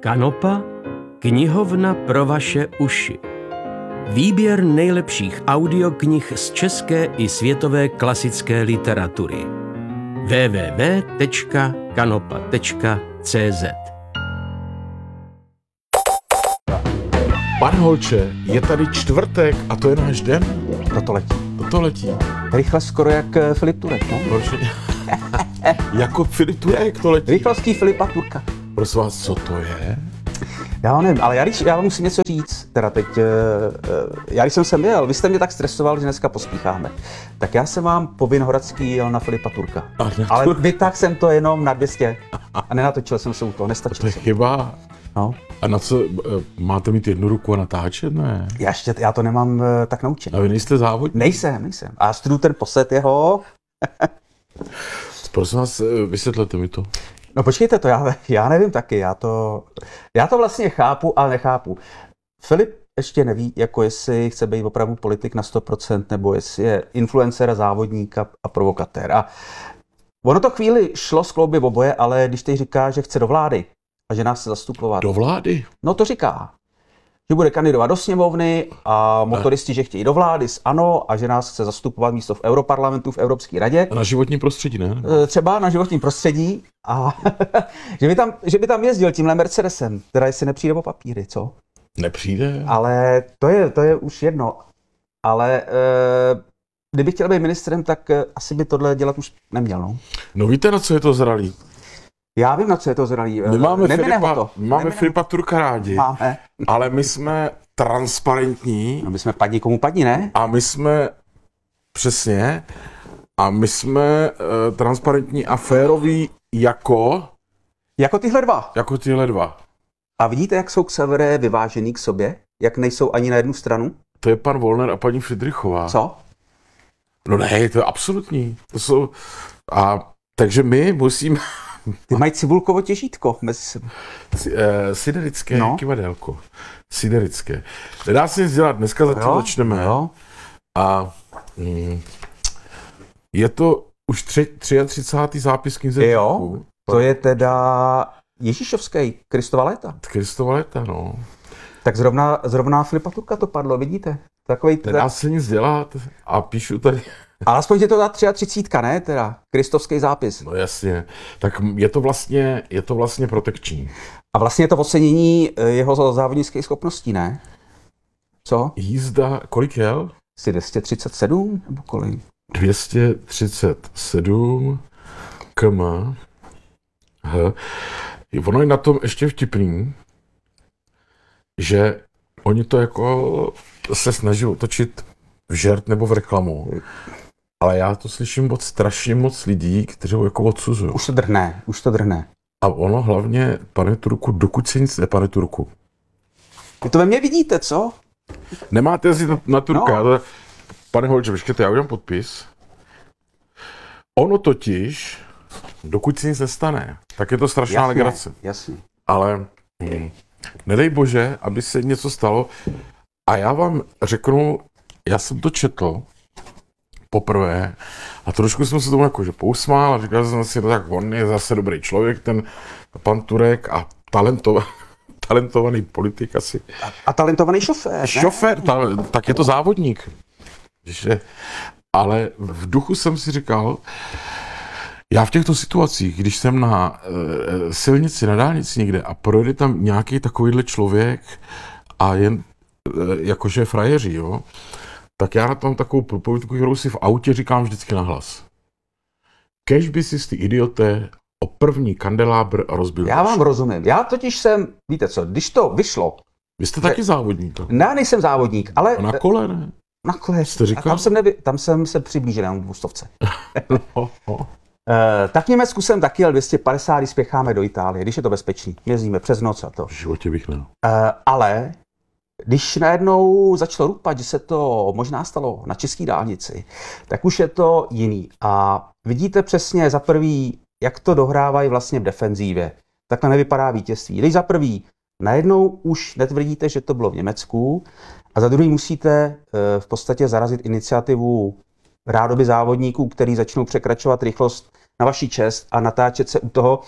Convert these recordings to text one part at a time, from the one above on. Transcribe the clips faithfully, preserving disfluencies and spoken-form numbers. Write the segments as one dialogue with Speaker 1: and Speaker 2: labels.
Speaker 1: Kanopa, knihovna pro vaše uši. Výběr nejlepších audioknih z české i světové klasické literatury. w w w tečka kanopa tečka c z
Speaker 2: Pane Holče, je tady čtvrtek a to je náš den?
Speaker 3: Toto letí.
Speaker 2: Toto letí.
Speaker 3: Rychle skoro jak Filip Turek, no?
Speaker 2: Jako Filip Turek to letí.
Speaker 3: Rychlostí Filipa Turka.
Speaker 2: Prosím vás, co to je?
Speaker 3: Já nevím, ale já, když, já vám musím něco říct, teda teď, já když jsem sem jel, vy jste mě tak stresoval, že dneska pospícháme, tak já jsem vám po Vinohradský jel na Filipa Turka, ale vytáhl jsem to jenom na dvě stě a nenatočil jsem se u toho, nestačil
Speaker 2: To je
Speaker 3: jsem.
Speaker 2: chyba.
Speaker 3: No.
Speaker 2: A na co, máte mít jednu ruku a natáčet, ne?
Speaker 3: Já ještě, já to nemám tak naučený.
Speaker 2: A vy nejste závodník?
Speaker 3: Nejsem, nejsem. A studuju ten posled jeho.
Speaker 2: Prosím vás, vysvětlete mi to.
Speaker 3: No počkejte to, já, já nevím taky, já to, já to vlastně chápu, ale nechápu. Filip ještě neví, jako jestli chce být opravdu politik na sto procent, nebo jestli je influencer, závodník a, a provokatér. A ono to chvíli šlo skloubit oboje, ale když teď říká, že chce do vlády a že nás chce zastupovat.
Speaker 2: Do vlády?
Speaker 3: No to říká. Že bude kandidovat do sněmovny a motoristi, že chtějí do vlády s ANO a že nás chce zastupovat místo v Europarlamentu, v Evropské radě.
Speaker 2: A na životním prostředí, ne?
Speaker 3: Třeba na životním prostředí a že by tam, že by tam jezdil tímhle Mercedesem, teda jestli nepřijde o papíry, co?
Speaker 2: Nepřijde.
Speaker 3: Ale to je, to je už jedno. Ale e, kdyby chtěl být ministrem, tak e, asi by tohle dělat už neměl, no.
Speaker 2: No víte, na co je to zralý?
Speaker 3: Já vím, na co je to zralý.
Speaker 2: My máme Filipa,
Speaker 3: to.
Speaker 2: máme Filipa Turka rádi,
Speaker 3: máme.
Speaker 2: ale my jsme transparentní.
Speaker 3: No my jsme padni komu padni, ne?
Speaker 2: A my jsme, přesně, a my jsme uh, transparentní a féroví jako...
Speaker 3: Jako tyhle dva.
Speaker 2: Jako tyhle dva.
Speaker 3: A vidíte, jak jsou Xaveré vyvážený k sobě? Jak nejsou ani na jednu stranu?
Speaker 2: To je pan Wollner a paní Friedrichová.
Speaker 3: Co?
Speaker 2: No ne, to je absolutní. To jsou... A takže my musíme...
Speaker 3: Ty mají cibulkovo těžítko mezi sebou.
Speaker 2: Siderické
Speaker 3: no.
Speaker 2: Kivadélko. Siderické. Nedá se nic dělat, dneska za to začneme.
Speaker 3: Jo.
Speaker 2: A mm, je to už tři, třicátý zápis knize.
Speaker 3: Jo, to je teda Ježíšovský, Kristova léta.
Speaker 2: Kristova léta, no.
Speaker 3: Tak zrovna, zrovna Filipa Turka to padlo, vidíte? Takovej
Speaker 2: Nedá teda... se nic dělat a píšu tady.
Speaker 3: Ale aspoň je to ta třicítka, ne? Teda Kristovský zápis.
Speaker 2: No jasně. Tak je to vlastně, je to vlastně protekční.
Speaker 3: A vlastně je to ocenění jeho závodnických schopností, ne? Co?
Speaker 2: Jízda, kolik jel?
Speaker 3: Jsi dvě stě třicet sedm nebo kolik?
Speaker 2: dvě stě třicet sedm km. H. Ono je na tom ještě vtipný, že oni to jako se snaží otočit v žert nebo v reklamu. Ale já to slyším od strašně moc lidí, kteří ho jako odsuzují.
Speaker 3: Už to drhne, už to drhne.
Speaker 2: A ono hlavně, pane Turku, dokud se nic ne, pane Turku.
Speaker 3: Vy to ve mně vidíte, co?
Speaker 2: Nemáte si na, na Turka.
Speaker 3: No.
Speaker 2: Já to, pane Holče, počkejte, já udělám podpis. Ono totiž, dokud se nic nestane, tak je to strašná
Speaker 3: jasně,
Speaker 2: legrace.
Speaker 3: Jasně.
Speaker 2: Ale hm, nedej bože, aby se něco stalo. A já vám řeknu, já jsem to četl poprvé a trošku jsem se tomu jakože pousmál a říkal jsem si, tak on je zase dobrý člověk, ten pan Turek a talentovaný, talentovaný politik asi.
Speaker 3: A, a talentovaný šofér,
Speaker 2: Šofér, ta, tak je to závodník. Že, ale v duchu jsem si říkal, já v těchto situacích, když jsem na e, silnici, na dálnici někde a projde tam nějaký takovýhle člověk a jen e, jakože frajeří, jo, tak já na tom takovou propovědku, kterou si v autě říkám vždycky nahlas. Kež by si ty idioté o první kandelábr rozbil.
Speaker 3: Já vám rozumím. Já totiž jsem, víte co, když to vyšlo.
Speaker 2: Vy jste taky závodník.
Speaker 3: Ne, nejsem závodník, ale...
Speaker 2: A na kole, ne?
Speaker 3: Na kole.
Speaker 2: Jste říkal?
Speaker 3: Tam jsem, nevy, tam jsem se přiblížil na dvoustovce.
Speaker 2: no, no.
Speaker 3: Uh, tak v Německu jsem taky jel dvě stě padesát, když spěcháme do Itálie, když je to bezpečný. Jezdíme přes noc a to.
Speaker 2: V životě bych ne. Uh,
Speaker 3: ale když najednou začalo rupat, že se to možná stalo na české dálnici, tak už je to jiný. A vidíte přesně za prvý, jak to dohrávají vlastně v defenzívě. Takhle nevypadá vítězství. Když za prvý najednou už netvrdíte, že to bylo v Německu, a za druhý musíte uh, v podstatě zarazit iniciativu rádoby závodníků, který začnou překračovat rychlost na vaši čest a natáčet se u toho,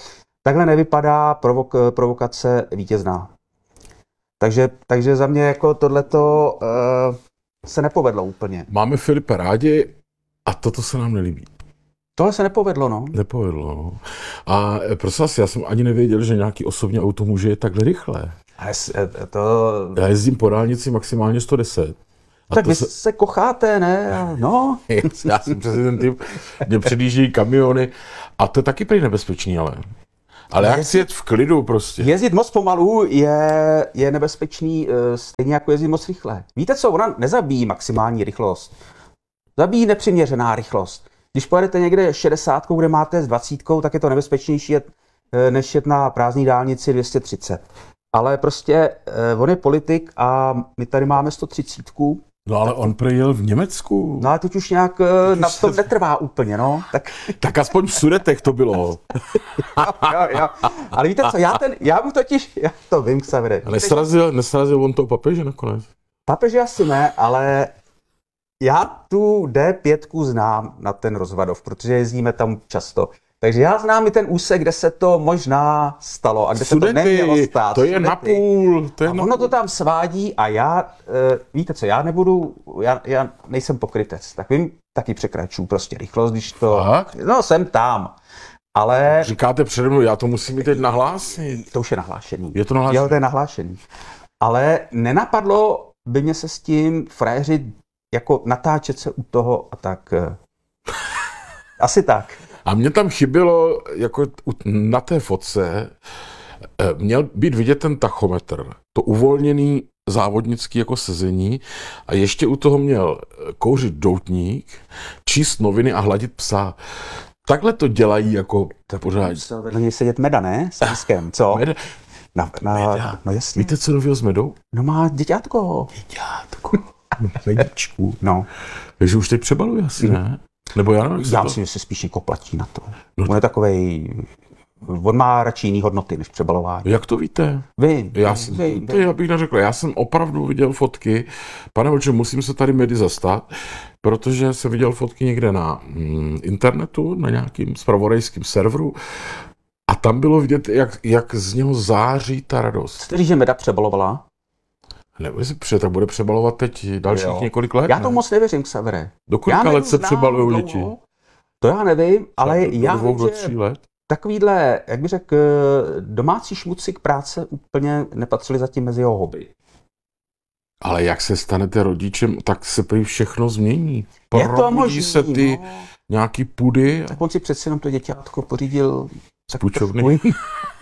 Speaker 3: takhle nevypadá provok- provokace vítězná. Takže, takže za mě jako tohleto uh, se nepovedlo úplně.
Speaker 2: Máme Filipa rádi a toto se nám nelíbí.
Speaker 3: Tohle se nepovedlo, no.
Speaker 2: Nepovedlo, no. A prosím vás, já jsem ani nevěděl, že nějaký osobní auto může jet takhle rychle.
Speaker 3: A jes, to...
Speaker 2: Já jezdím po dálnici maximálně sto deset. A
Speaker 3: tak
Speaker 2: to
Speaker 3: vy
Speaker 2: se...
Speaker 3: se kocháte, ne? No.
Speaker 2: Já jsem přesně ten typ, mě předjíždějí kamiony a to je taky prý nebezpečný, ale. Ale jak si jet v klidu prostě.
Speaker 3: Jezdit moc pomalu je, je nebezpečný stejně jako jezdit moc rychle. Víte co, ona nezabíjí maximální rychlost. Zabíjí nepřiměřená rychlost. Když pojedete někde šedesátkou, kde máte s dvacítkou, tak je to nebezpečnější jet, než jet na prázdné dálnici dvě stě třicet. Ale prostě on je politik a my tady máme sto třicet.
Speaker 2: No ale on projel v Německu.
Speaker 3: No ale teď už nějak teď na tom se... netrvá úplně, no. Tak,
Speaker 2: tak aspoň v Sudetech to bylo.
Speaker 3: jo, jo. Ale víte co, já, ten, já mu totiž, já to vím, Xavere.
Speaker 2: Nesrazil, nesrazil on toho papeže nakonec?
Speaker 3: Papeže asi ne, ale já tu D pět znám na ten Rozvadov, protože jezdíme tam často. Takže já znám i ten úsek, kde se to možná stalo a kde
Speaker 2: Sudety,
Speaker 3: se to nemělo stát.
Speaker 2: To je
Speaker 3: Sudety.
Speaker 2: napůl. To je
Speaker 3: a
Speaker 2: napůl.
Speaker 3: ono to tam svádí a já, uh, víte co, já nebudu, já, já nejsem pokrytec, tak vím, taky překračuju prostě rychlost, když to,
Speaker 2: Fakt?
Speaker 3: no jsem tam, ale...
Speaker 2: Říkáte přede mnou, já to musím mít teď nahlásit.
Speaker 3: To už je nahlášený.
Speaker 2: Je to nahlášený?
Speaker 3: Jo, to je nahlášený. Ale nenapadlo by mě se s tím frajeři jako natáčet se u toho a tak. Asi tak.
Speaker 2: A mně tam chybělo, jako na té fotce, měl být vidět ten tachometr, to uvolněný závodnický jako sezení a ještě u toho měl kouřit doutník, číst noviny a hladit psa. Takhle to dělají jako pořád.
Speaker 3: Vedle něj sedět Meda, ne? S Lískem, co?
Speaker 2: Meda.
Speaker 3: Na, na,
Speaker 2: Meda.
Speaker 3: No jasně.
Speaker 2: Víte, co nového s Medou?
Speaker 3: No má děťátko.
Speaker 2: Děťátko. Medičku.
Speaker 3: No.
Speaker 2: Takže už teď přebaluje asi, ne? Nebo já nevím,
Speaker 3: Já
Speaker 2: to...
Speaker 3: myslím, že se spíš někoho platí na to.
Speaker 2: No
Speaker 3: On je takovej... On má radši jiný hodnoty než přebalování.
Speaker 2: Jak to víte?
Speaker 3: Vím.
Speaker 2: Já, jsem,
Speaker 3: vím,
Speaker 2: to já bych neřekl, já jsem opravdu viděl fotky, pane Vlče, musím se tady Medy zastat, protože jsem viděl fotky někde na mm, internetu, na nějakým zpravodajským serveru a tam bylo vidět, jak, jak z něho září ta radost.
Speaker 3: Chcete říct, že Meda přebalovala?
Speaker 2: Nebo jestli pře, tak bude přebalovat teď dalších
Speaker 3: Jo.
Speaker 2: několik let,
Speaker 3: Já to
Speaker 2: ne?
Speaker 3: moc nevěřím, Xavere.
Speaker 2: Do kolika let se přebalují
Speaker 3: dlouho.
Speaker 2: děti?
Speaker 3: To já nevím, ale
Speaker 2: do,
Speaker 3: já
Speaker 2: do dvou,
Speaker 3: vím,
Speaker 2: do
Speaker 3: že
Speaker 2: tří let?
Speaker 3: takovýhle, jak bych řekl, domácí šmuci k práce úplně nepatřili zatím mezi jeho hobby.
Speaker 2: Ale jak se stanete rodičem, tak se prý všechno změní.
Speaker 3: Je to
Speaker 2: Probudí
Speaker 3: možný,
Speaker 2: se ty
Speaker 3: no.
Speaker 2: nějaký pudy.
Speaker 3: Tak on si přeci jenom to děťátko pořídil tak
Speaker 2: Půjčovny.
Speaker 3: trošku.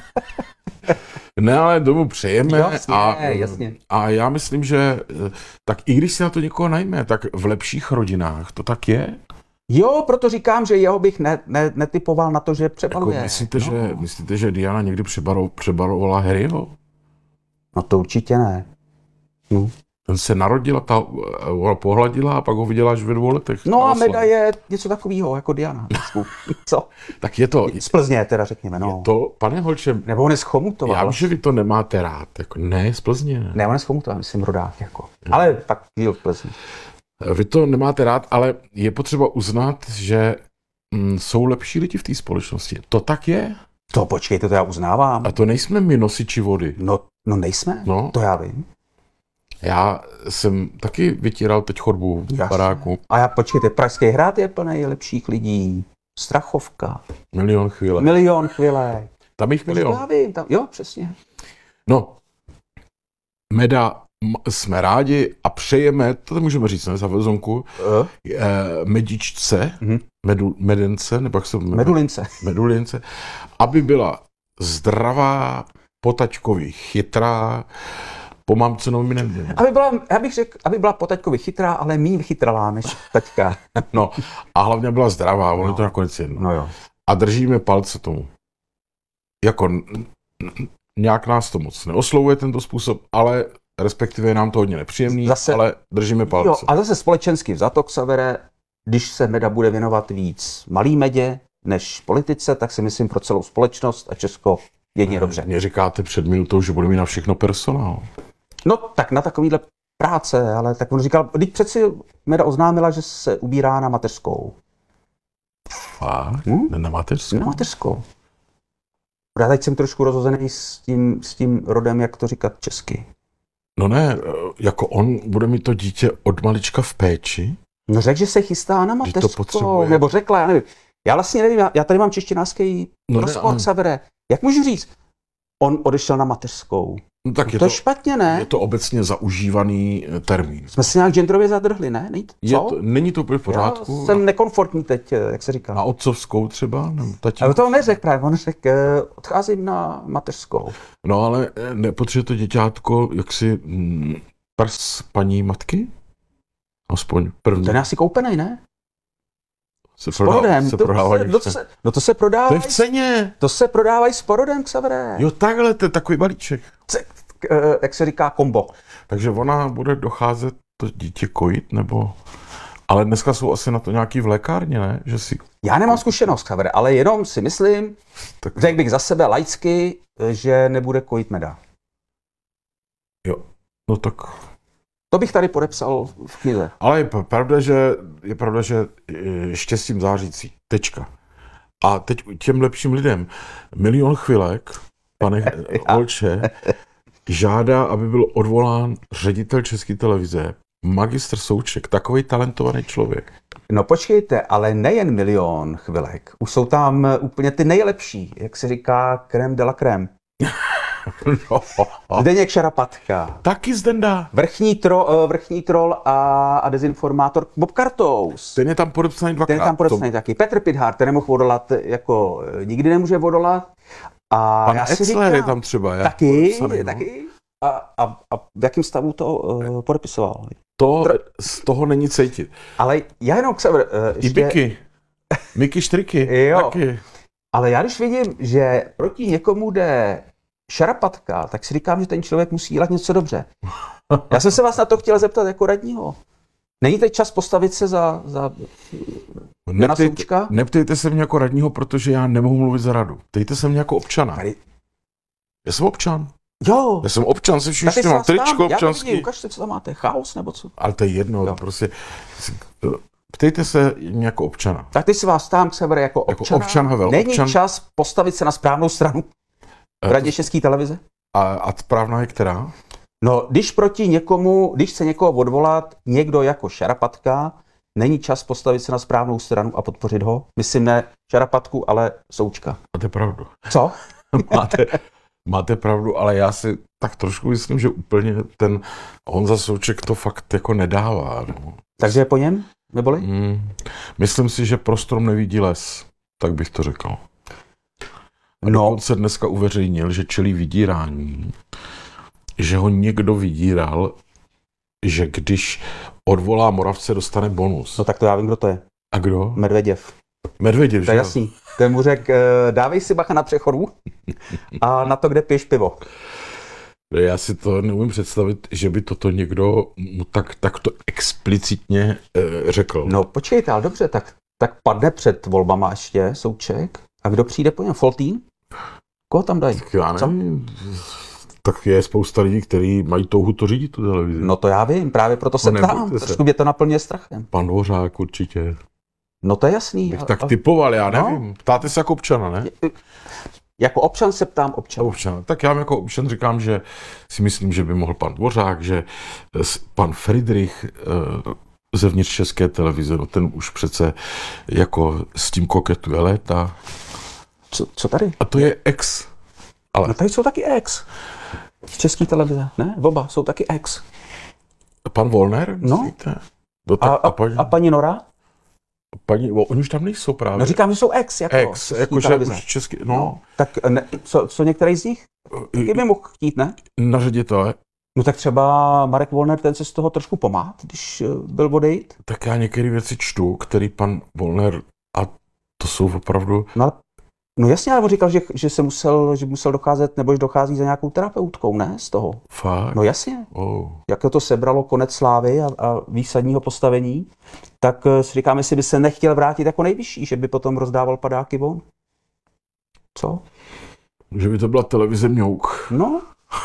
Speaker 2: Ne, ale domů přejeme
Speaker 3: Jasně,
Speaker 2: a,
Speaker 3: jasně.
Speaker 2: a já myslím, že tak i když si na to někoho najme, tak v lepších rodinách to tak je.
Speaker 3: Jo, proto říkám, že jeho bych ne, ne, netypoval na to, že
Speaker 2: Jako,
Speaker 3: přebaluje.
Speaker 2: myslíte,
Speaker 3: no.
Speaker 2: že, myslíte, že Diana někdy přebaro, přebarovala Harryho?
Speaker 3: No to určitě ne. Hm.
Speaker 2: Ten se narodila, ta ona pohladila a pak ho viděla až ve dvou letech.
Speaker 3: No a
Speaker 2: na oslavě.
Speaker 3: Meda je něco takového jako Diana. Co?
Speaker 2: Tak je to,
Speaker 3: Z Plzně teda řekněme, no.
Speaker 2: je to, pane Holče,
Speaker 3: Nebo on je z Chomutova.
Speaker 2: já vím, že vy to nemáte rád. Jako, ne, z Plzně. Ne.
Speaker 3: Ne, on je z Chomutova, myslím rodák jako. Ale pak žil v Plzni.
Speaker 2: Vy to nemáte rád, ale je potřeba uznat, že mm, jsou lepší lidi v té společnosti. To tak je.
Speaker 3: To počkejte, to já uznávám.
Speaker 2: A to nejsme my nosiči vody.
Speaker 3: No, no nejsme,
Speaker 2: No.
Speaker 3: to já vím.
Speaker 2: Já jsem taky vytíral teď chodbu v
Speaker 3: Jasně.
Speaker 2: baráku.
Speaker 3: A já počkejte, Pražský hrad je plný lepších lidí. Strachovka,
Speaker 2: Milion chvíle.
Speaker 3: milion chvíle.
Speaker 2: Tam jich
Speaker 3: Já
Speaker 2: milion.
Speaker 3: vím, tam, jo, přesně.
Speaker 2: No, Meda, m- jsme rádi a přejeme, to můžeme říct, ne, za vezonku,
Speaker 3: Uh,
Speaker 2: eh, medičce,
Speaker 3: Mhm.
Speaker 2: medu, medence, nebo jak se
Speaker 3: Medulince.
Speaker 2: medulince, aby byla zdravá, potačkový, chytrá, po mamce nominem.
Speaker 3: Aby byla, já bych řekl, aby byla po taťkovi chytrá, ale méně chytralá než taťka.
Speaker 2: No, a hlavně byla zdravá, ono je to nakonec jedno.
Speaker 3: No jo.
Speaker 2: A držíme palce tomu. Jako n- n- nějak nás to moc neoslovuje tento způsob, ale respektive je nám to hodně nepříjemný,
Speaker 3: Zase-
Speaker 2: ale držíme palce.
Speaker 3: Jo, a zase společensky vzato, Xavere, když se Meda bude věnovat víc malý medě než politice, tak si myslím pro celou společnost a Česko jedně dobře.
Speaker 2: Mě říkáte před minutou, že bude mít na všechno personál.
Speaker 3: No tak na takovýhle práce, ale tak on říkal, teď přeci Meda oznámila, že se ubírá na mateřskou.
Speaker 2: Fakt?
Speaker 3: Hm?
Speaker 2: Ne na mateřskou?
Speaker 3: Na mateřskou. Já teď jsem trošku rozhozený s tím, s tím rodem, jak to říkat česky.
Speaker 2: No ne, jako on bude mít to dítě od malička v péči.
Speaker 3: No řekl, že se chystá na mateřskou, nebo řekla, já nevím. Já vlastně nevím, já, já tady mám češtinářský
Speaker 2: No
Speaker 3: rozpor, Xavere. Jak můžu říct? On odešel na mateřskou.
Speaker 2: No tak je
Speaker 3: to
Speaker 2: to,
Speaker 3: špatně, ne?
Speaker 2: je to obecně zaužívaný termín.
Speaker 3: Jsme se nějak genderově zadrhli, ne? Není to,
Speaker 2: Je to, není to úplně v pořádku.
Speaker 3: Já jsem nekomfortní teď, jak se říká.
Speaker 2: Na otcovskou třeba? Nebo tatínku?
Speaker 3: Ale to neřekl právě, on řekl, odcházím na mateřskou.
Speaker 2: No ale nepotřebuje to děťátko jaksi hm, prs paní matky? Aspoň první.
Speaker 3: Ten je asi koupenej, ne?
Speaker 2: Se
Speaker 3: S porodem.
Speaker 2: se
Speaker 3: To
Speaker 2: prodávají.
Speaker 3: se, no, to se, no to se prodává.
Speaker 2: To je v ceně.
Speaker 3: To se prodávají s porodem, Xavere.
Speaker 2: Jo, takhle, to je takový balíček.
Speaker 3: C- k- jak se říká, kombo.
Speaker 2: Takže ona bude docházet to dítě kojit, nebo... Ale dneska jsou asi na to nějaký v lékárně, ne? Že si...
Speaker 3: Já nemám zkušenost, Xavere, ale jenom si myslím,
Speaker 2: Tak...
Speaker 3: řekl bych za sebe laicky, že nebude kojit meda.
Speaker 2: Jo, no tak...
Speaker 3: To bych tady podepsal v knize.
Speaker 2: Ale je pravda, že, je pravda, že je štěstím zářící. Tečka. A teď těm lepším lidem. Milion chvilek, pane Holče, žádá, aby byl odvolán ředitel České televize, magistr Souček, takový talentovaný člověk.
Speaker 3: No počkejte, ale nejen milion chvilek. Už jsou tam úplně ty nejlepší, jak se říká, crème de la crème.
Speaker 2: No.
Speaker 3: Zdeněk Šarapatka.
Speaker 2: Taky Zdenda.
Speaker 3: Vrchní, tro, vrchní troll a, a dezinformátor Bob Kartous.
Speaker 2: Ten je tam podepsaný dvakrát.
Speaker 3: Ten je tam podepsaný
Speaker 2: to...
Speaker 3: taky. Petr Pithár, ten nemohl odolat, jako nikdy nemůže odolat. A
Speaker 2: Pan
Speaker 3: já si
Speaker 2: Etzler
Speaker 3: říkám,
Speaker 2: je tam třeba. Je
Speaker 3: taky,
Speaker 2: podepsaný,
Speaker 3: je
Speaker 2: no.
Speaker 3: taky. A, a, a v jakém stavu to uh, podepisoval?
Speaker 2: To z toho není cítit.
Speaker 3: Ale já jenom k sebe, uh,
Speaker 2: I
Speaker 3: ještě,
Speaker 2: Biky. Miky Štriky.
Speaker 3: Jo.
Speaker 2: Taky.
Speaker 3: ale já když vidím, že proti někomu jde Šarapatka, tak si říkám, že ten člověk musí dělat něco dobře. Já jsem se vás na to chtěl zeptat jako radního. Není teď čas postavit se za, za Jana Součka?
Speaker 2: Neptejte se mě jako radního, protože já nemohu mluvit za radu. Ptejte se mě jako občana.
Speaker 3: Tady.
Speaker 2: Já jsem občan.
Speaker 3: Jo.
Speaker 2: Já jsem občan, se vším,
Speaker 3: Tak
Speaker 2: mám tričko
Speaker 3: já to
Speaker 2: občanský.
Speaker 3: vidím, ukažte, co tam máte. Chaos nebo co?
Speaker 2: Ale to je jedno,
Speaker 3: Jo.
Speaker 2: prostě. Ptejte se mě jako občana.
Speaker 3: Tak teď si vás ptám, Xaver, jako
Speaker 2: Jako
Speaker 3: občana.
Speaker 2: občan, Havel,
Speaker 3: Není
Speaker 2: občan.
Speaker 3: čas postavit se na správnou stranu v Radě České televize?
Speaker 2: A, a správná je která?
Speaker 3: No, když proti někomu, když chce někoho odvolat, někdo jako Šarapatka, není čas postavit se na správnou stranu a podpořit ho? Myslím ne Šarapatku, ale Součka.
Speaker 2: Máte pravdu.
Speaker 3: Co?
Speaker 2: máte, máte pravdu, ale já si tak trošku myslím, že úplně ten Honza Souček to fakt jako nedává. No.
Speaker 3: Takže je po něm? Neboli?
Speaker 2: Mm, myslím si, že pro strom nevidí les. Tak bych to řekl. A
Speaker 3: No.
Speaker 2: dokonce dneska uveřejnil, že čelí vydírání, že ho někdo vydíral, že když odvolá Moravce, dostane bonus.
Speaker 3: No tak to já vím, kdo to je.
Speaker 2: A kdo?
Speaker 3: Medvěděv.
Speaker 2: Medvěděv,
Speaker 3: To
Speaker 2: že
Speaker 3: je
Speaker 2: jo?
Speaker 3: jasný. Ten mu řekl, eh, dávej si bacha na přechodu a na to, kde piješ pivo.
Speaker 2: Já si to neumím představit, že by toto někdo mu tak, tak to explicitně e, řekl.
Speaker 3: No počkejte, ale dobře, tak, tak padne před volbama ještě Souček. A kdo přijde po něm? Foltín? Koho tam dají?
Speaker 2: Tak já nevím. Tak je spousta lidí, kteří mají touhu to řídit, tu televizi.
Speaker 3: No to já vím, právě proto se
Speaker 2: No,
Speaker 3: ptám.
Speaker 2: nebojte se.
Speaker 3: Trošku mě to naplňuje strachem.
Speaker 2: Pan Dvořák určitě.
Speaker 3: No to je jasný.
Speaker 2: Bych
Speaker 3: A-
Speaker 2: tak
Speaker 3: a-
Speaker 2: typoval, já
Speaker 3: No.
Speaker 2: nevím. Ptáte se jako občana, ne?
Speaker 3: Jako občan se ptám občana.
Speaker 2: Občana. Tak já jako občan říkám, že si myslím, že by mohl pan Dvořák, že s- pan Friedrich eh, zevnitř České televize, no ten už přece jako s tím koketuje léta.
Speaker 3: Co, co tady?
Speaker 2: A to je ex. Ale
Speaker 3: No tady jsou taky ex. Z České televize, ne? Oba jsou taky ex.
Speaker 2: pan Volner,
Speaker 3: No.
Speaker 2: myslíte? No,
Speaker 3: A,
Speaker 2: tak,
Speaker 3: a,
Speaker 2: a, paní,
Speaker 3: a paní Nora?
Speaker 2: paní, o, oni už tam nejsou právě.
Speaker 3: No říkám, že jsou ex. Jako
Speaker 2: ex,
Speaker 3: z České
Speaker 2: jakože
Speaker 3: televize.
Speaker 2: už český, no.
Speaker 3: No, tak ne, co, co některý z nich? Taky by mohl chtít, ne?
Speaker 2: Na ředitele,
Speaker 3: No tak třeba Marek Volner, ten se z toho trošku pomáhá, když eh, byl odejít.
Speaker 2: tak já některé věci čtu, který pan Volner, a to jsou opravdu,
Speaker 3: No, ale, no jasně, ale on říkal, že, že se musel, že musel docházet, nebo že dochází za nějakou terapeutkou, ne? Z toho.
Speaker 2: fakt,
Speaker 3: No jasně.
Speaker 2: oh.
Speaker 3: Jak to sebralo konec slávy a, a výsadního postavení, tak eh, si říkáme, jestli by se nechtěl vrátit jako nejvyšší, že by potom rozdával padáky von. Co?
Speaker 2: Že by to byla televize Mňouk.
Speaker 3: No.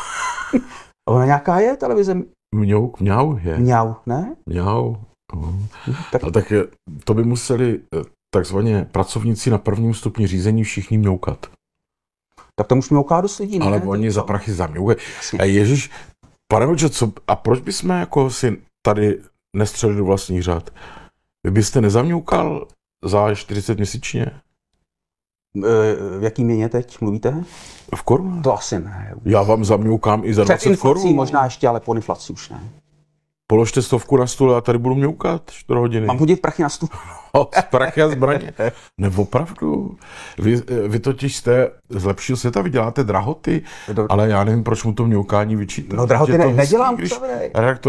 Speaker 3: Ona nějaká je televize
Speaker 2: Mňouk, mňau je.
Speaker 3: Mňau, ne?
Speaker 2: Mňau. No.
Speaker 3: Tak
Speaker 2: A tak je, to by museli eh, takzvaně pracovníci na prvním stupni řízení všichni mňoukat.
Speaker 3: Tak to už mňouká dost lidí, ne?
Speaker 2: Ale oni za prachy zamňoukají. A Ježíš, pane Vlče, co, a proč bychom jako si tady nestřelili do vlastních řád? Vy byste nezamňoukal za čtyřicet měsíčně?
Speaker 3: V jaký měně teď mluvíte?
Speaker 2: V korunách?
Speaker 3: To asi ne.
Speaker 2: Já vám zamňoukám i za
Speaker 3: Před
Speaker 2: dvacet
Speaker 3: inflací
Speaker 2: korun.
Speaker 3: možná ještě, ale po inflaci už ne.
Speaker 2: Položte stovku na stůl a já tady budu mňoukat čtyři hodiny.
Speaker 3: Mám hodit prachy na stůl?
Speaker 2: O, prachy a zbraně. Nebo opravdu. Vy, vy totiž jste z lepšího světa, vy děláte drahoty,
Speaker 3: Do...
Speaker 2: ale já nevím, proč mu to mňoukání vyčítat.
Speaker 3: No drahoty
Speaker 2: Že to
Speaker 3: ne,
Speaker 2: hezký,
Speaker 3: nedělám,
Speaker 2: když
Speaker 3: co vy?
Speaker 2: redaktor